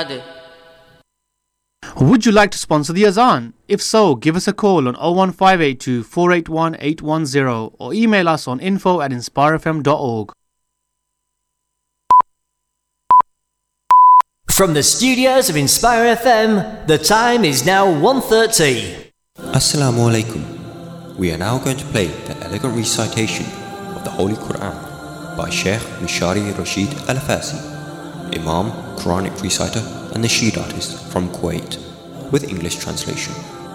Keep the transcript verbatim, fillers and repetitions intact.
Would you like to sponsor the Azan? If so, give us a call on oh one five eight two, four eight one, eight one zero or email us on info at inspire f m dot org. From the studios of Inspire F M, the time is now one thirty. Assalamu alaikum. We are now going to play the elegant recitation of the Holy Quran by Sheikh Mishari Rashid Al-Fasi, Imam, Quranic reciter and nasheed artist from Kuwait, with English translation.